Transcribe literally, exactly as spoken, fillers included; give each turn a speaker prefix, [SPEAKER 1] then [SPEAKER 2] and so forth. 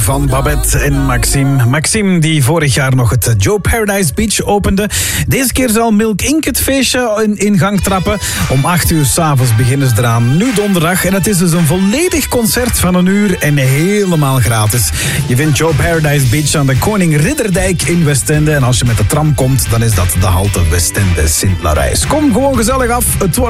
[SPEAKER 1] Van Babette en Maxime. Maxime die vorig jaar nog het Joe Paradise Beach opende. Deze keer zal Milk Inc het feestje in, in gang trappen. Om acht uur 's avonds beginnen ze eraan. Nu donderdag. En het is dus een volledig concert van een uur en helemaal gratis. Je vindt Joe Paradise Beach aan de Koning Ridderdijk in Westende. En als je met de tram komt, dan is dat de halte Westende Sint-Larijs. Kom gewoon gezellig af. Het wordt